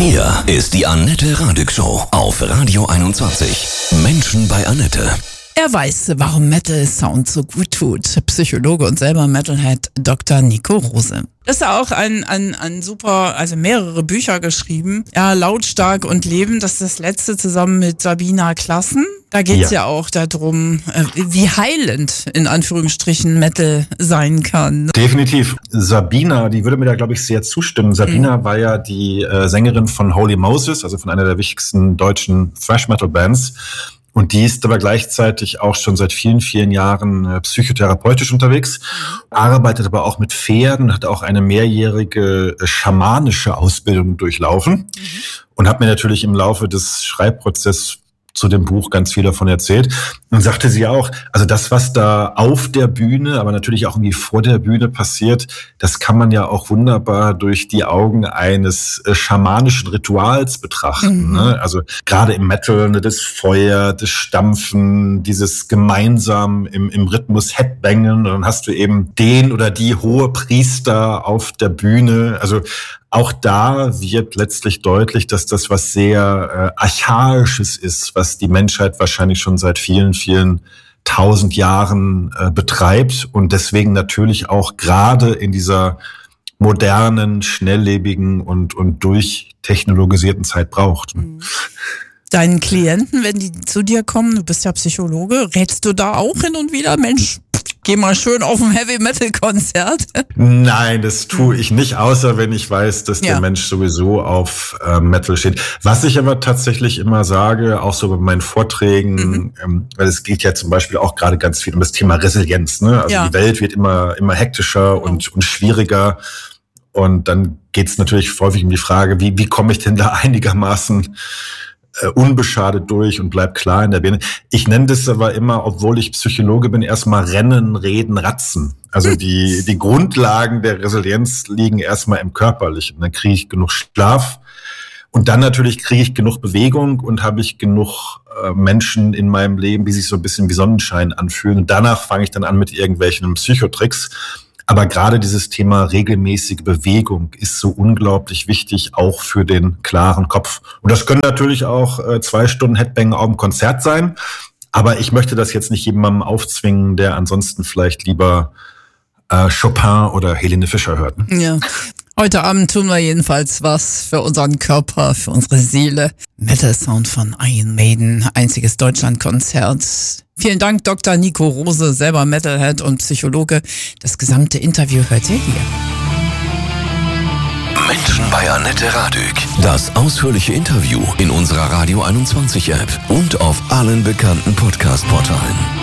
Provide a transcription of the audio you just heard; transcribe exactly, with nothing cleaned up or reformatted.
Hier ist die Annette Radig Show auf Radio einundzwanzig. Menschen bei Annette. Er weiß, warum Metal Sound so gut tut. Psychologe und selber Metalhead Doktor Nico Rose. Das ist auch ein, ein, ein super, also mehrere Bücher geschrieben. Ja, Lautstark und Leben, das ist das letzte zusammen mit Sabina Klassen. Da geht's ja. ja auch darum, wie heilend in Anführungsstrichen Metal sein kann. Definitiv. Sabina, die würde mir da, glaube ich, sehr zustimmen. Sabina mhm. war ja die äh, Sängerin von Holy Moses, also von einer der wichtigsten deutschen Thrash-Metal-Bands. Und die ist aber gleichzeitig auch schon seit vielen, vielen Jahren äh, psychotherapeutisch unterwegs, arbeitet aber auch mit Pferden, hat auch eine mehrjährige äh, schamanische Ausbildung durchlaufen mhm. und hat mir natürlich im Laufe des Schreibprozesses zu dem Buch ganz viel davon erzählt. Und sagte sie auch, also das, was da auf der Bühne, aber natürlich auch irgendwie vor der Bühne passiert, das kann man ja auch wunderbar durch die Augen eines äh, schamanischen Rituals betrachten. Mhm. Ne? Also gerade im Metal, ne, das Feuer, das Stampfen, dieses gemeinsam im, im Rhythmus Headbangen. Und dann hast du eben den oder die hohe Priester auf der Bühne. Also auch da wird letztlich deutlich, dass das was sehr äh, Archaisches ist, was die Menschheit wahrscheinlich schon seit vielen, vielen tausend Jahren äh, betreibt und deswegen natürlich auch gerade in dieser modernen, schnelllebigen und, und durchtechnologisierten Zeit braucht. Mhm. Deinen Klienten, wenn die zu dir kommen, du bist ja Psychologe, rätst du da auch hin und wieder, Mensch, geh mal schön auf ein Heavy-Metal-Konzert? Nein, das tue ich nicht, außer wenn ich weiß, dass ja. der Mensch sowieso auf äh, Metal steht. Was ich aber tatsächlich immer sage, auch so bei meinen Vorträgen, mhm. ähm, weil es geht ja zum Beispiel auch gerade ganz viel um das Thema Resilienz. Ne? Also ja. die Welt wird immer immer hektischer mhm. und, und schwieriger. Und dann geht es natürlich häufig um die Frage, wie, wie komme ich denn da einigermaßen Uh, unbeschadet durch und bleib klar in der Birne. Ich nenne das aber immer, obwohl ich Psychologe bin, erstmal Rennen, Reden, Ratzen. Also die die Grundlagen der Resilienz liegen erstmal im Körperlichen. Dann kriege ich genug Schlaf und dann natürlich kriege ich genug Bewegung und habe ich genug äh, Menschen in meinem Leben, die sich so ein bisschen wie Sonnenschein anfühlen. Und danach fange ich dann an mit irgendwelchen Psychotricks. Aber gerade dieses Thema regelmäßige Bewegung ist so unglaublich wichtig, auch für den klaren Kopf. Und das können natürlich auch äh, zwei Stunden Headbang auf dem Konzert sein. Aber ich möchte das jetzt nicht jemandem aufzwingen, der ansonsten vielleicht lieber äh, Chopin oder Helene Fischer hört. Ne? Ja. Heute Abend tun wir jedenfalls was für unseren Körper, für unsere Seele. Metal Sound von Iron Maiden, einziges Deutschlandkonzert. Vielen Dank, Doktor Nico Rose, selber Metalhead und Psychologe. Das gesamte Interview hört ihr hier. Menschen bei Annette Radig. Das ausführliche Interview in unserer Radio einundzwanzig App und auf allen bekannten Podcast-Portalen.